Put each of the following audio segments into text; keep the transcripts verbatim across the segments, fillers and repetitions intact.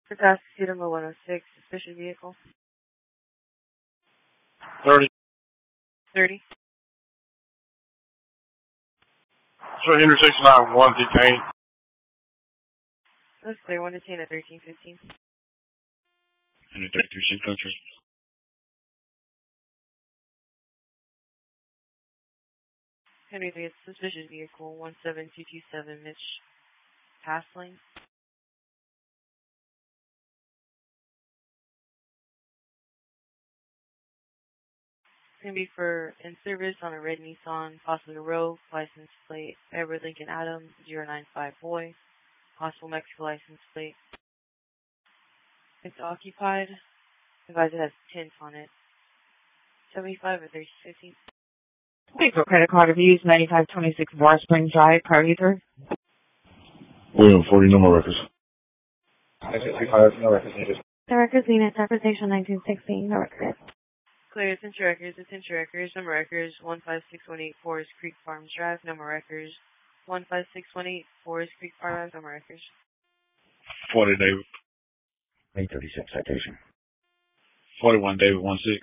Pasadena one oh six, suspicious vehicle. thirty. thirty. So intersection nine one detained. That's clear. one detained at thirteen fifteen. And thirty-three six country. Henry three, suspicious vehicle, one seven two two seven, Mitch Pass Lane. It's going to be for in service on a red Nissan, possibly a Rogue, license plate, Edward Lincoln Adams, zero nine five boy, possible Mexico license plate. It's occupied. Advised it has tints on it. seventy-five or thirty fifty. Wait for credit card reviews, ninety-five twenty-six Bar Spring Drive, Prairie Third. William, forty, no more records. sixty-five, no records needed. The records unit, application nineteen sixteen, no records. Clear, it's into records, it's into records, number records, one five six one eight Forest Creek Farms Drive, number records, one five six one eight Forest Creek Farms, number records. forty, David. eight thirty-six citation. forty-one, David, one six.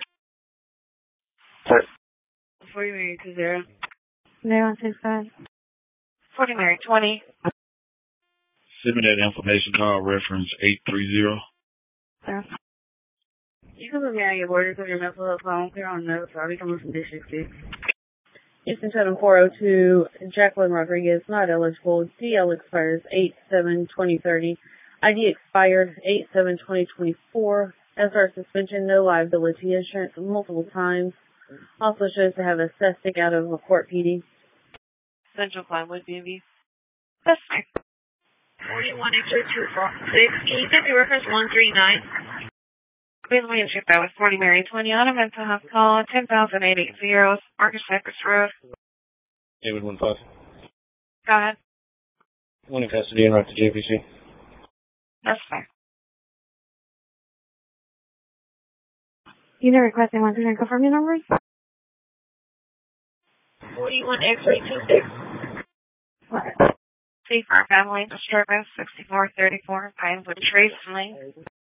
forty Mary two zero. zero one six five. forty Mary twenty. Send me that information card reference eight three zero. Zero. You can prepare your borders of your mental health phone clear on notes. I'll be coming from District six. Houston seven four oh two, Jacqueline Rodriguez, not eligible. D L expires eight seven twenty thirty. I D expired eight seven twenty twenty-four. S R suspension, no liability insurance multiple times. Also shows to have a cystic out of a court P D. Central Pinewood, B and B. That's fine. forty-one X-ray two four six. Can you get the reference one three nine? Please wait to that was forty Mary twenty on a mental health call, ten thousand eight eight zero, Marcus Cypress Road. David, one five. Go ahead. One in custody and right to J P C. That's fine. Unit requesting one to confirm your numbers. forty-one X-ray two six. What? C for family disturbance, sixty-four thirty-four, Pinewood Trace Lane.